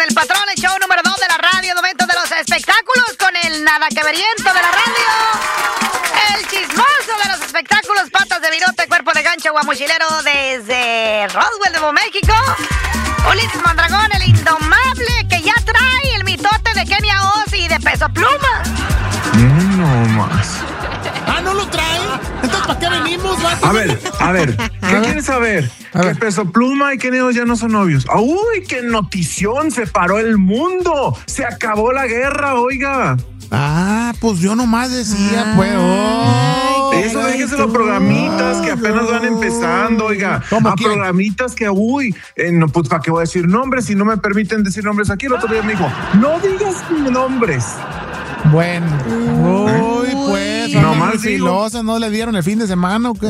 el patrón, el show número 2 de la radio, momento de los espectáculos con el nadaqueveriento de la radio, el chismoso de los espectáculos, patas de virote, cuerpo de gancho, guamuchilero desde Roswell, Nuevo México, Ulises Mondragón, el indomable que ya trae el mitote de Kenia Oz y de Peso Pluma. No más. ¿No lo trae? Entonces, ¿para qué venimos, vato? A ver, ¿qué quieres saber? Que Peso Pluma y Kenia Oz ya no son novios. ¡Uy, qué notición! Se paró el mundo. Se acabó la guerra, oiga. Pues yo nomás decía, pues. Eso déjese los programitas que apenas van empezando, oiga. A programitas que, no, pues para qué voy a decir nombres si no me permiten decir nombres aquí. El otro día me dijo, no digas nombres. Bueno, pues, nomás filosas, ¿no le dieron el fin de semana o qué?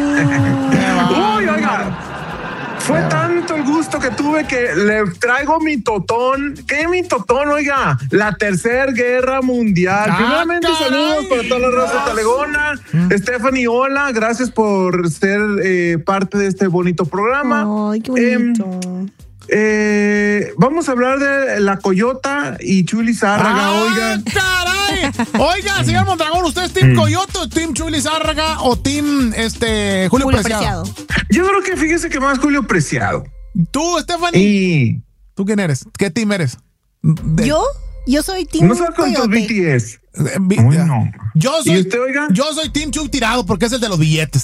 Oiga, fue tanto el gusto que tuve que le traigo mi totón. ¿Qué mi totón, oiga? La Tercera Guerra Mundial. Primeramente, saludos para toda la raza talegona. Stephanie, hola, gracias por ser parte de este bonito programa. Ay, qué bonito. Vamos a hablar de la Coyota y Chuli Zárraga, oiga. ¡Caray! Oiga, señor Mondragón, ¿usted es Team Coyote, Team Chuli Zárraga o Team Julio Preciado? Yo creo que fíjese que más Julio Preciado. ¿Tú, Stephanie? ¿Tú quién eres? ¿Qué team eres? Yo soy Team No sabes con tus BTS. No. ¿Y usted, oiga? Yo soy Team Chuy Tirado porque es el de los billetes.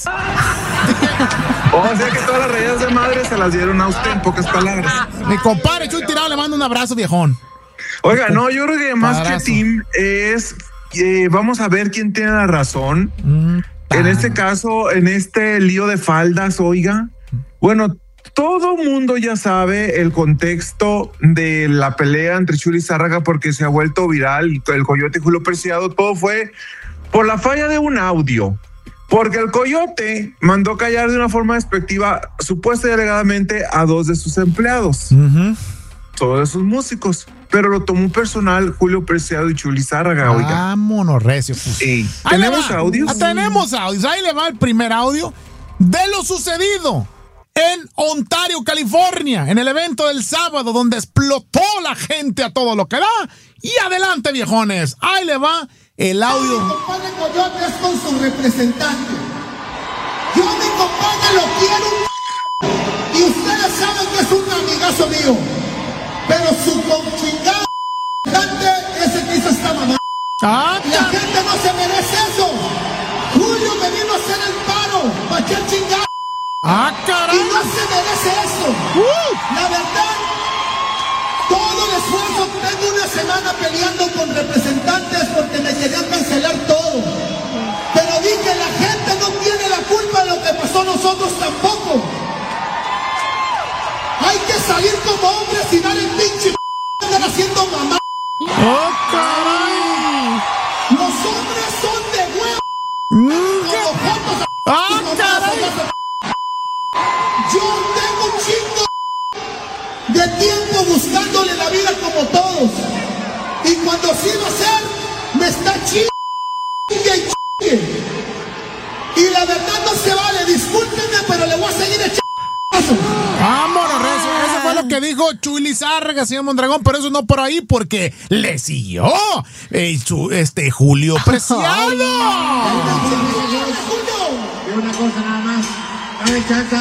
O sea que todas las rayadas de madre se las dieron a usted, en pocas palabras. Mi compadre Chuy Tirado le mando un abrazo, viejón. Oiga, no, yo creo que más que Team es... vamos a ver quién tiene la razón. En este caso, en este lío de faldas, oiga. Bueno, todo mundo ya sabe el contexto de la pelea entre Chuli Zárraga porque se ha vuelto viral. El Coyote y Julio Preciado, todo fue por la falla de un audio. Porque el Coyote mandó callar de una forma despectiva, supuesta y alegadamente, a 2 de sus empleados. Todos sus músicos. Pero lo tomó personal Julio Preciado y Chuli Zárraga, oiga. Vámonos, recio. Pues. ¿Tenemos audios? Tenemos audios. Ahí le va el primer audio de lo sucedido en Ontario, California, en el evento del sábado, donde explotó la gente a todo lo que da. Y adelante, viejones. Ahí le va el audio. Mi compadre Coyote es con su representante. Yo a mi compadre lo quiero y ustedes saben que es un amigazo mío. Pero su conchingado es el que hizo esta mamá. La gente no se merece eso. Julio me vino a hacer el paro para echar chingado. Caray. Y no se merece eso. La verdad, todo el esfuerzo, tengo una semana peleando con representantes porque me querían cancelar todo. Pero dije, la gente no tiene la culpa de lo que pasó, nosotros tampoco. Hay que salir como hombres y dar el pinche andar haciendo mamá. Caray. Los hombres son de huevo. Caray. Yo tengo un chingo de tiempo buscándole la vida como todos. Y cuando sí va a ser, me está chingue. Y la verdad no se vale, discúlpenme, pero le voy a seguir echando. Vámonos, recio. Eso fue lo que dijo Chuli Zárraga, señor Mondragón, pero eso no por ahí, porque le siguió Julio Preciado. Julio. Una cosa nada más, dame chance.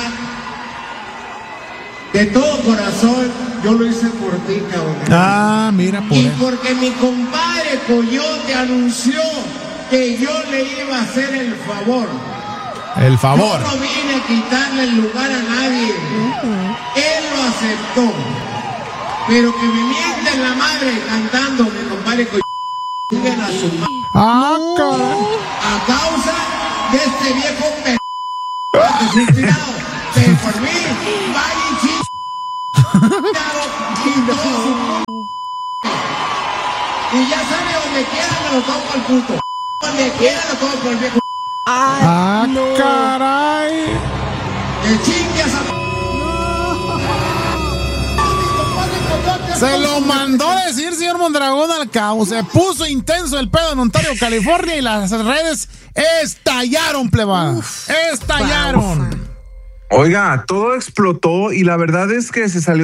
De todo corazón, yo lo hice por ti, cabrón. Mira, por y porque mi compadre Coyote anunció que yo le iba a hacer el favor. El favor. Yo no vine a quitarle el lugar a nadie. Él lo aceptó. Pero que me mienten la madre cantando, mi compadre Coyote. Siguen a su madre. A causa de este viejo desesperado. Que por mí vaya y y ya sabe, donde quiera me lo tomo al puto. Donde quiera lo tomo por el viejo. Caray. Que chingas a... Se lo mandó a decir, señor Mondragón, al cabo. Se puso intenso el pedo en Ontario, California, y las redes estallaron, plebada. Estallaron. Oiga, todo explotó y la verdad es que se salió